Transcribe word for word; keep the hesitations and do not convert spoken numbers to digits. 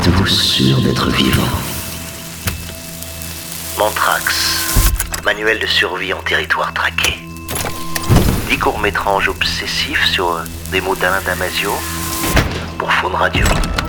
êtes-vous sûr d'être vivant? Mantrax, manuel de survie en territoire traqué. Dix courts-métrages obsessifs sur des mots d'Alain Damasio pour Faune Radio.